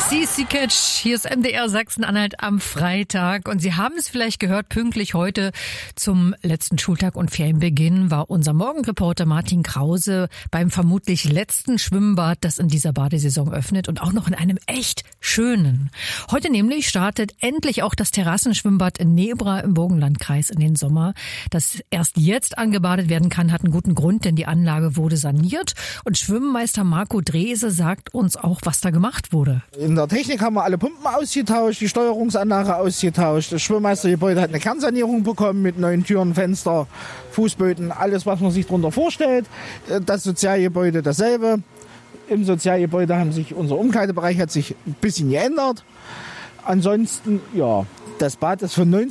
CC Catch, hier ist MDR Sachsen-Anhalt am Freitag und Sie haben es vielleicht gehört, pünktlich heute zum letzten Schultag und Ferienbeginn war unser Morgenreporter Martin Krause beim vermutlich letzten Schwimmbad, das in dieser Badesaison öffnet und auch noch in einem echt schönen. Heute nämlich startet endlich auch das Terrassenschwimmbad in Nebra im Burgenlandkreis in den Sommer. Das erst jetzt angebadet werden kann, hat einen guten Grund, denn die Anlage wurde saniert und Schwimmmeister Marco Drese sagt uns auch, was da gemacht wurde. In der Technik haben wir alle Pumpen ausgetauscht, die Steuerungsanlage ausgetauscht. Das Schwimmmeistergebäude hat eine Kernsanierung bekommen mit neuen Türen, Fenster, Fußböden, alles, was man sich darunter vorstellt. Das Sozialgebäude dasselbe. Im Sozialgebäude unser Umkleidebereich hat sich ein bisschen geändert. Ansonsten, ja, das Bad ist von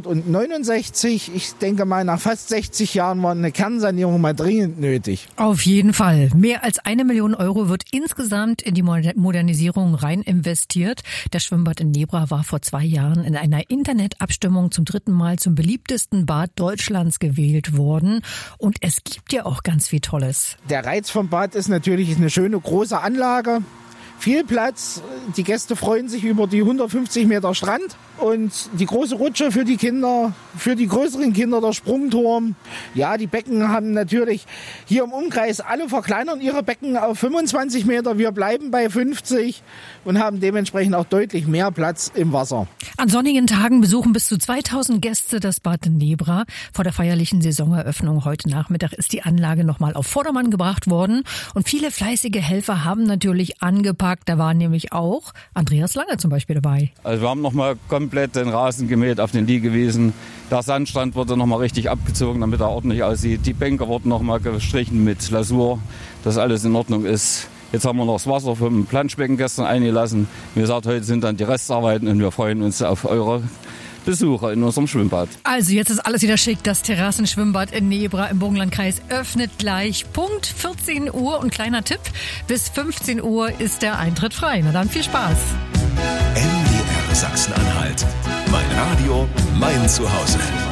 1969. Ich denke mal, nach fast 60 Jahren war eine Kernsanierung mal dringend nötig. Auf jeden Fall. Mehr als 1 Million Euro wird insgesamt in die Modernisierung rein investiert. Das Schwimmbad in Nebra war vor 2 Jahren in einer Internetabstimmung zum 3. Mal zum beliebtesten Bad Deutschlands gewählt worden. Und es gibt ja auch ganz viel Tolles. Der Reiz vom Bad ist natürlich eine schöne große Anlage. Viel Platz, die Gäste freuen sich über die 150 Meter Strand und die große Rutsche für die Kinder, für die größeren Kinder der Sprungturm. Ja, die Becken haben natürlich hier im Umkreis, alle verkleinern ihre Becken auf 25 Meter. Wir bleiben bei 50 und haben dementsprechend auch deutlich mehr Platz im Wasser. An sonnigen Tagen besuchen bis zu 2000 Gäste das Bad in Nebra. Vor der feierlichen Saisoneröffnung heute Nachmittag ist die Anlage nochmal auf Vordermann gebracht worden und viele fleißige Helfer haben natürlich angepackt. Da war nämlich auch Andreas Lange zum Beispiel dabei. Also wir haben nochmal komplett den Rasen gemäht auf den Liegewiesen. Der Sandstrand wurde nochmal richtig abgezogen, damit er ordentlich aussieht. Die Bänke wurden nochmal gestrichen mit Lasur, dass alles in Ordnung ist. Jetzt haben wir noch das Wasser vom Planschbecken gestern eingelassen. Wie gesagt, heute sind dann die Restarbeiten und wir freuen uns auf eure Besucher in unserem Schwimmbad. Also jetzt ist alles wieder schick. Das Terrassenschwimmbad in Nebra im Burgenlandkreis öffnet gleich Punkt 14 Uhr. Und kleiner Tipp, bis 15 Uhr ist der Eintritt frei. Na dann viel Spaß. MDR Sachsen-Anhalt. Mein Radio, mein Zuhause.